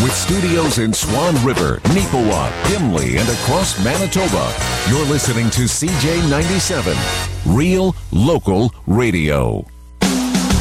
With studios in Swan River, Neepawa, Gimli, and across Manitoba, you're listening to CJ97, Real Local Radio.